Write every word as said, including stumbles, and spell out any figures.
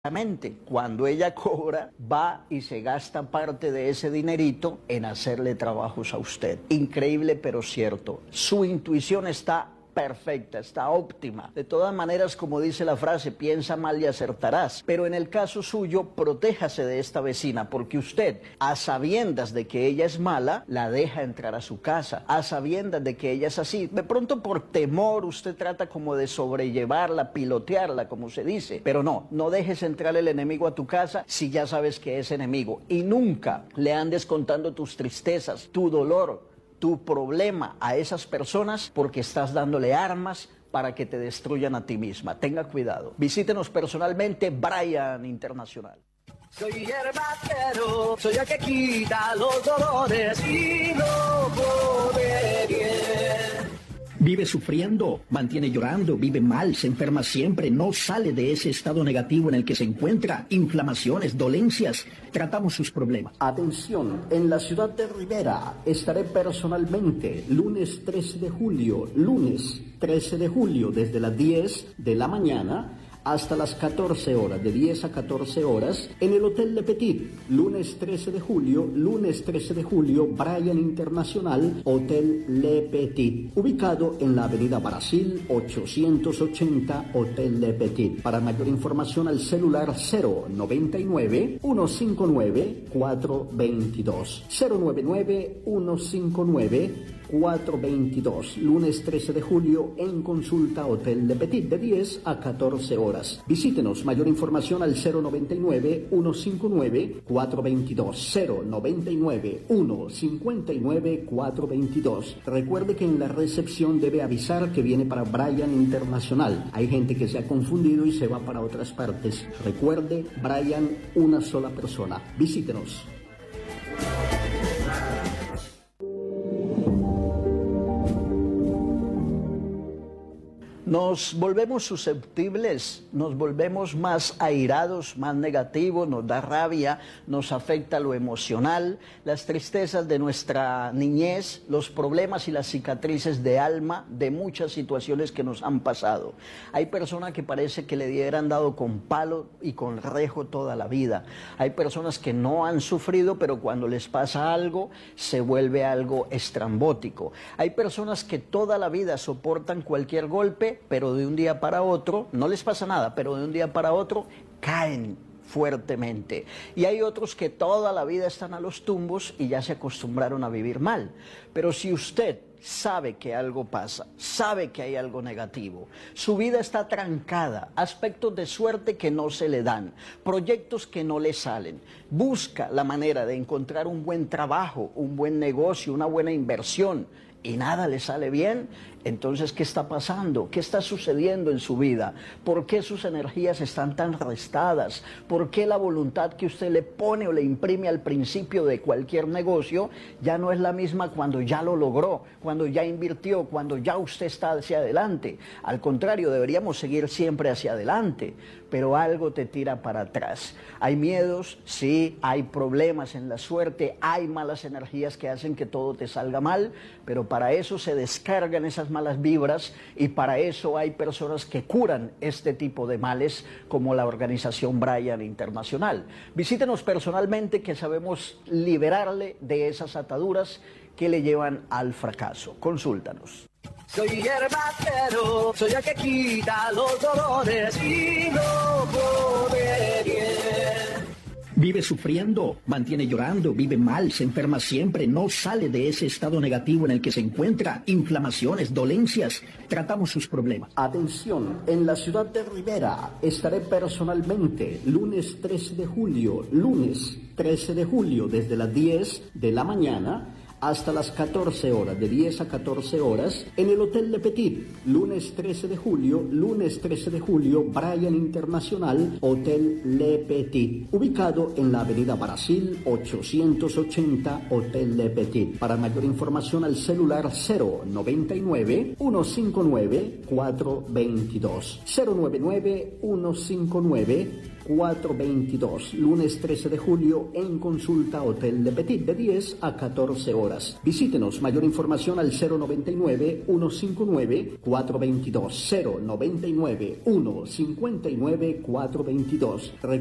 Cuando ella cobra, va y se gasta parte de ese dinerito en hacerle trabajos a usted. Increíble, pero cierto. Su intuición está perfecta, está óptima. De todas maneras, como dice la frase, piensa mal y acertarás. Pero en el caso suyo, protéjase de esta vecina, porque usted, a sabiendas de que ella es mala, la deja entrar a su casa. A sabiendas de que ella es así, de pronto por temor, usted trata como de sobrellevarla, pilotearla, como se dice. Pero no, no dejes entrar el enemigo a tu casa si ya sabes que es enemigo. Y nunca le andes contando tus tristezas, tu dolor, tu problema a esas personas, porque estás dándole armas para que te destruyan a ti misma. Tenga cuidado. Visítenos personalmente, Brian Internacional. Soy herbatero, soy el que quita los dolores y no pone bien. Vive sufriendo, mantiene llorando, vive mal, se enferma siempre, no sale de ese estado negativo en el que se encuentra, inflamaciones, dolencias. Tratamos sus problemas. Atención, en la ciudad de Rivera estaré personalmente lunes trece de julio, lunes trece de julio desde las diez de la mañana hasta las catorce horas, de diez a catorce horas, en el Hotel Le Petit, lunes trece de julio, lunes trece de julio, Brian Internacional, Hotel Le Petit, ubicado en la avenida Brasil ochocientos ochenta, Hotel Le Petit. Para mayor información al celular cero noventa y nueve, ciento cincuenta y nueve, cuatrocientos veintidós, cero noventa y nueve, ciento cincuenta y nueve, cuatrocientos veintidós, lunes trece de julio en consulta Hotel Le Petit de diez a catorce horas. Visítenos, mayor información al cero noventa y nueve, ciento cincuenta y nueve, cuatrocientos veintidós, cero noventa y nueve, ciento cincuenta y nueve, cuatrocientos veintidós. Recuerde que en la recepción debe avisar que viene para Brian Internacional. Hay gente que se ha confundido y se va para otras partes. Recuerde, Brian, una sola persona. Visítenos. Nos volvemos susceptibles, nos volvemos más airados, más negativos, nos da rabia, nos afecta lo emocional, las tristezas de nuestra niñez, los problemas y las cicatrices de alma de muchas situaciones que nos han pasado. Hay personas que parece que le hubieran dado con palo y con rejo toda la vida. Hay personas que no han sufrido, pero cuando les pasa algo, se vuelve algo estrambótico. Hay personas que toda la vida soportan cualquier golpe, pero de un día para otro, no les pasa nada, pero de un día para otro caen fuertemente. Y hay otros que toda la vida están a los tumbos y ya se acostumbraron a vivir mal. Pero si usted sabe que algo pasa, sabe que hay algo negativo, su vida está trancada, aspectos de suerte que no se le dan, proyectos que no le salen, busca la manera de encontrar un buen trabajo, un buen negocio, una buena inversión, y nada le sale bien, entonces, ¿qué está pasando? ¿Qué está sucediendo en su vida? ¿Por qué sus energías están tan restadas? ¿Por qué la voluntad que usted le pone o le imprime al principio de cualquier negocio ya no es la misma cuando ya lo logró, cuando ya invirtió, cuando ya usted está hacia adelante? Al contrario, deberíamos seguir siempre hacia adelante, pero algo te tira para atrás. Hay miedos, sí, hay problemas en la suerte, hay malas energías que hacen que todo te salga mal, pero para eso se descargan esas malas vibras y para eso hay personas que curan este tipo de males, como la organización Brian Internacional. Visítenos personalmente, que sabemos liberarle de esas ataduras que le llevan al fracaso. Consúltanos. Soy herbatero, soy el que quita los dolores y no pone bien. Vive sufriendo, mantiene llorando, vive mal, se enferma siempre, no sale de ese estado negativo en el que se encuentra, inflamaciones, dolencias. Tratamos sus problemas. Atención, en la ciudad de Rivera estaré personalmente lunes trece de julio, lunes trece de julio desde las diez de la mañana hasta las catorce horas, de diez a catorce horas, en el Hotel Le Petit, lunes trece de julio, lunes trece de julio, Brian Internacional, Hotel Le Petit, ubicado en la avenida Brasil ochocientos ochenta, Hotel Le Petit. Para mayor información al celular cero noventa y nueve, ciento cincuenta y nueve, cuatrocientos veintidós, cero noventa y nueve, ciento cincuenta y nueve, cuatrocientos veintidós. Lunes trece de julio en consulta Hotel de Petit de diez a catorce horas. Visítenos. Mayor información al cero noventa y nueve, ciento cincuenta y nueve, cuatrocientos veintidós. cero noventa y nueve, ciento cincuenta y nueve, cuatrocientos veintidós.